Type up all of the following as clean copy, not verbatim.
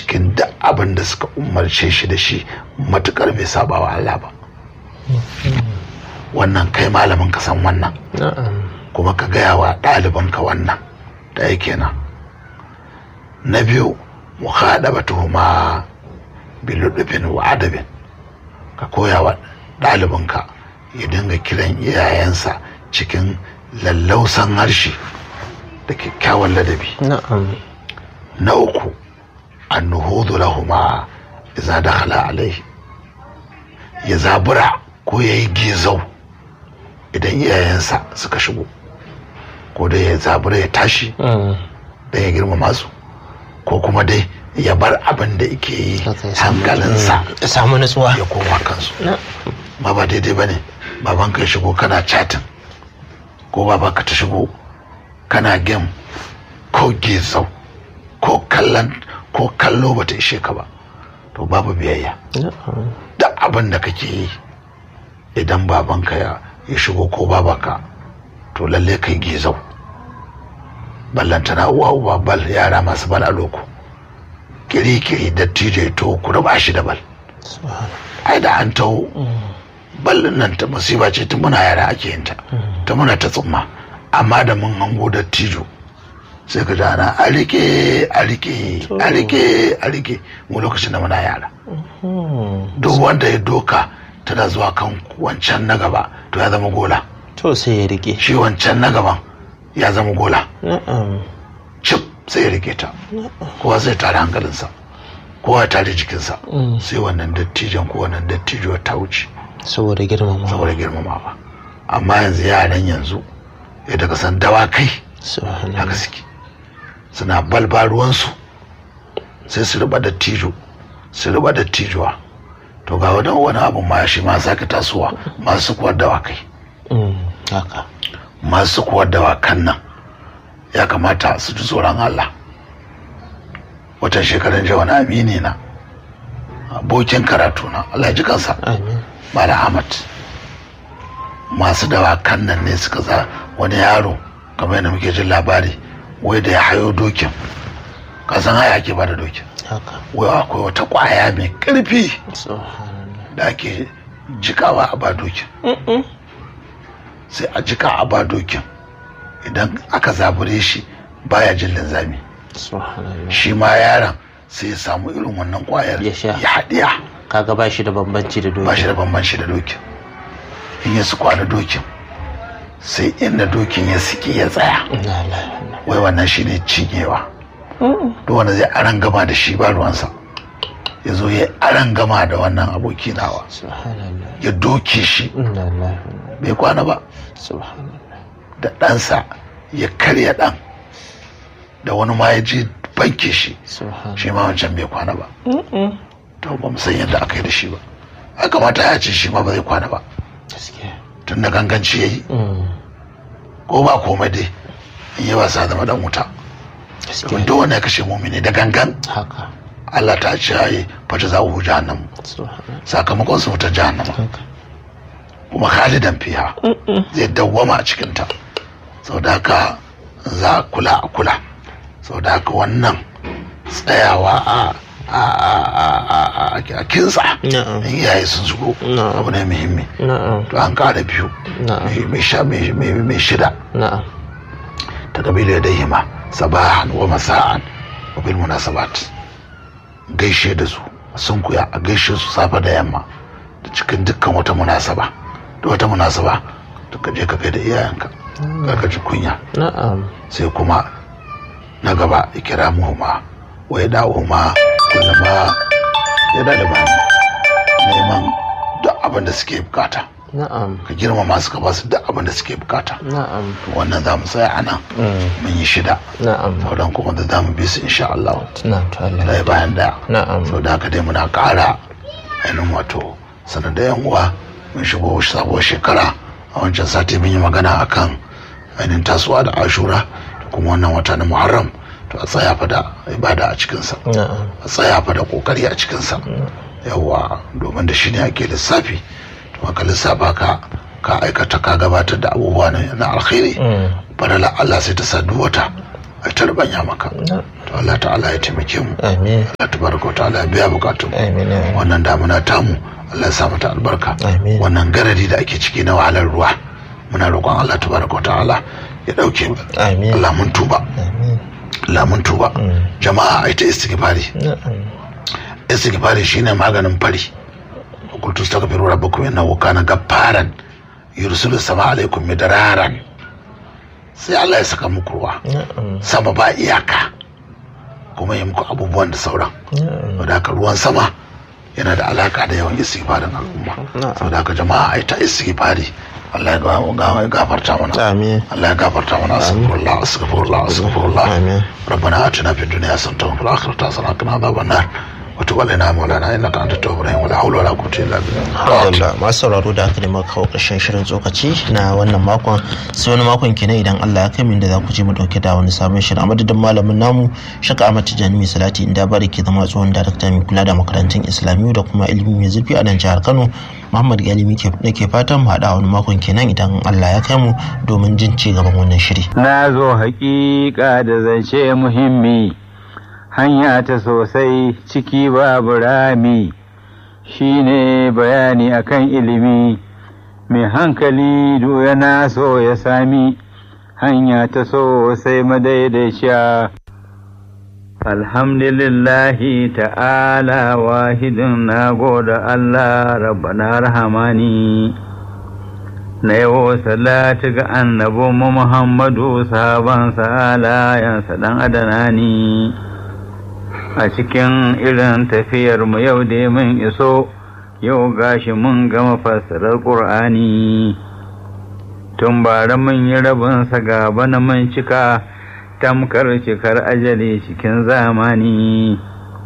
cikin duk abin da suka umarce shi da shi matukar bai saba wa Allah ba. Wannan kai malamin ka san wannan, kuma ka gaya wa ɗalibanka wannan da yake nan. Na biyu, mukhadabatuhuma biludufin wa adabin, ka koya wa ɗalibinka ya dinga kiran iyayensa cikin lallausan harshe da kyakkyawan ladabi. Na uku, annuhudu lahuma idza dakhala alaihi, ya zabura ko yayi gizau idan iyayensa suka shigo, ko dai ya zabura ya tashi da ya girmama su, ko kuma dai ya bar abin da yake yi hankalinsa ya samu nutsuwa ya koma kansu. Ma ba daidai ba ne baban ka shigo kana chatin, ko baba ka ta shigo kana game ko gizau ko kallo bata ishe ka ba, to babu biyayya. Da abin da kake yi idan babanka ya shigo ko babaka, to lalle kai gizau. Ballantana uwa bal, yara masu bal a loko kiri dattijo to ku raba shi da bal. Ai da an taho ballin nan ta musiba ce tun muna yara ake yin ta, ta muna ta tsumma, amma da mun hango dattijo sai ka jana a rike mu lokacin da muna yara. Duk wanda ya doka tana zuwa kan wancan na gaba to ya zama gola, to sai ya rike shi wancan na gaban ya zama gola. Cip sai ya rike ta, kowa zai tare hankalinsa, kowa ya tare jikinsa, sai wannan dattijan ko wannan dattijo ta wuce saboda girmamawa. Amma yanzu yaran yanzu yadda ka san dawakai haka suke, suna balba ruwansu, sai su riba dattijo su riba dattijuwa. To ga wani abu ma shi ma sake tasowa, masu kuwar dawakai. Masu kuwar dawakan nan ya kamata su ji tsoron Allah. Watan shekaran jiya wani amini na abokin karatu na Allah ji kansa, Malam Ahmad, masu dawakan nan ne suka za wani yaro kamar yadda muke jin labari, wai da ya hayo dokin, kasan haya ake bada dokin, wai akwai wata kwaya mai karfi da ake jikawa a ba dokin, sai a jika a ba dokin, idan aka zabure shi baya jin linzami, shi ma yaron sai ya samu irin wannan kwayar ya haɗiya. Kaga ba shi da bambanci da dokin. In ya su kwana dokin, sai inda dokin ya siki ya tsaya, wai wannan shi ne cinyewa. Duk wanda zai aran gama da shi ba ruwansa, ya zo ya aran gama da wannan aboki nawa, ya doke shi, bai kwana ba. Da ɗansa ya karya ɗan, da wani ma ya je banke shi, shi ma wancan bai kwana ba. To ba mu san yadda aka yi da shi ba. A kamata ya ce shi ma ba zai kwana ba, tun da ganganci ya yi, ko ba komai dai in yi wasa zama dan wuta. Domin duk wanda ya kashe mumini da gangan, Allah ta ce ya yi fata za hu jahannam, sakamakon su wutar jahannama, kuma khalidan fiha, zai dawwama a cikinta. Sau da haka za a kula. Sau da haka wannan tsayawa a kinsa in iyaye sun shigo abu ne muhimmi. To an kara biyu mai shida ta kabila da hima sabahan wa masa'an wa bil munasabat, gaishe da su sun kuya a gaishe su safe da yamma da cikin dukkan wata munasaba to ka je ka kai da iyayenka ka ji kunya. Sai kuma na gaba ikiramuhuma wa yada'uhuma kullama ya da bani neman duk abin da suke bukata. Ka girmama su, ka ba su duk abin da suke bukata. Wannan za mu tsaya a nan, mun yi shida. Sauran kuma da za mu bi su insha Allah ɗaya bayan ɗaya. Sau da haka dai muna ƙara ainihin wato sanar da yan uwa mun shigo sabuwar shekara. A wancan sati mun yi magana akan ainihin tasowa da ashura da kuma wannan wata na Muharram. To a tsaya fa da ibada a cikinsa, a tsaya fa da kokari a cikinsa, yawa, domin da shi ne ake lissafi. To ka lissafa ka aikata, ka gabatar da abubuwa na alkhairi, barala Allah sai ta sadu wata a tarbanya maka. to Allah ta'ala ya taimake mu. Amin. Allah tabaraka ta'ala ya biya bukatun. Amin. Wannan damuna tamu Allah ya sa mata albarka. Amin. Wannan garadi da ake ciki na wahalar ruwa muna roƙon Allah tabaraka ta'ala ya dauke mu. Amin. Allah mun tuba. Amin. Allah mun tuba. Jama'a ai ta istighfari. Istighfari shine maganin fari. Qultu astaghfiru rabbakum innahu kana ghaffaran yursilu samaa alaikum midraran. Sai Allah ya saka muku ruwa. Sama ba iyaka. Kuma ya muku abubuwan da sauran. Saboda haka ruwan sama yana da alaka da yawan istighfarin al'umma. Saboda haka jama'a ai ta istighfari. Allah ya gafarta mana. Amin. Allah ya gafarta mana. Astaghfirullah, astaghfirullah, astaghfirullah. Amin. ربنا آتنا في الدنيا حسنة وفي الآخرة حسنة وقنا عذاب النار وتب علينا مولانا إنك أنت التواب الرحيم ولا حول ولا قوة إلا بالله. Allah masu sauraro da haka ne muka kawo ƙarshen shirin tsokaci na wannan makon, sai wani makon kenan idan Allah ya kai mu da za ku je mu dauke da wani sabon shirin. A madadin malamin namu Shaka Ahmad Tijani mai salati inda bari ke zama tsohon darakta mai kula da makarantun Islamiyu da kuma ilimi mai zurfi a nan jihar Kano, Muhammad Gali nake fatan mu haɗa wani makon kenan idan Allah ya kai mu domin jin ci gaban wannan shiri. Na zo haƙiƙa da zance muhimmi, hanya ta sosai ciki babu rami, shine bayani akan ilimi, mai hankali do yana so ya sami hanya ta sosai madaidaiciya. Alhamdulillahi ta'ala wahidin, na goda Allah rabbana rahamani, na yawo salatu ga annabinmu Muhammadu sahabansa alayansa dan adanani. A cikin irin tafiyarmu yau dai mun iso, yau gashi mun gama fassarar ƙur'ani. Tun bara mun yi rabinsa gaba na mun cika, tamkar cikar ajali cikin zamani.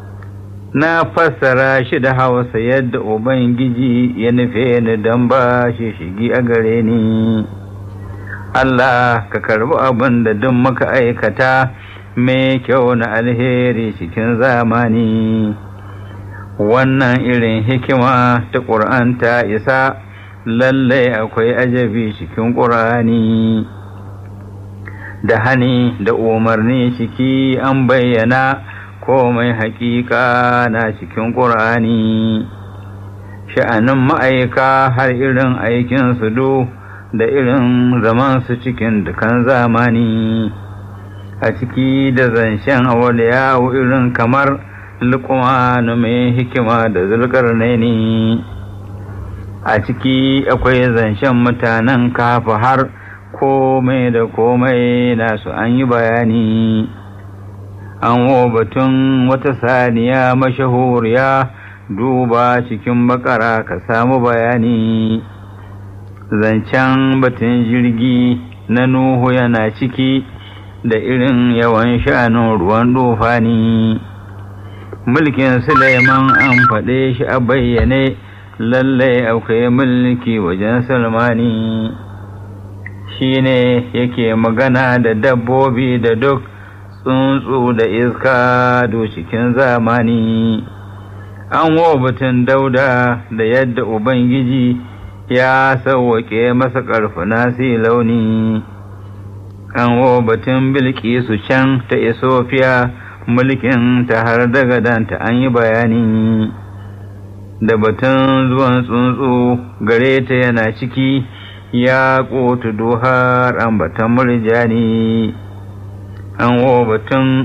Na fassara shi da Hausa yadda Ubangiji ya nufe ni don ba shi shigi a gare ni. Allah ka karbi abin da duk muka aikata mai kyau na alheri cikin zamani. Wannan irin hikima ta ƙur'an ta isa, lallai akwai ajabi cikin ƙur'ani. Da hani da umarni ciki an bayyana, komai haƙiƙa na cikin ƙur'ani. Sha'anin ma'aika har irin aikinsu du da irin zamansu cikin dukan zamani. A ciki da zancen awliyawu irin kamar Luqmanu mai hikima da Zulkarnaini. A ciki akwai zancen mutanen Kafa har komai da komai nasu an yi bayani. An batun wata saniya mashahuriya, duba cikin Bakara ka samu bayani. Zancen batun jirgi na Nuhu yana ciki, da irin yawan sha'anin ruwan dufani. Mulkin Suleiman an faɗe shi a bayyane, lallai akwai mulki wajen Sulmani. Shi ne yake magana da dabbobi da duk tsuntsu da iska do cikin zamani. An batun Dauda da yadda Ubangiji ya sauwaƙe masa ƙarfuna si launi. An batun Bilkisu can ta Isofiya, mulkin ta har daga danta an yi bayani. Da batun zuwan tsuntsu gare ta yana ciki, ya ƙotu duhar ambatan murjani. An batun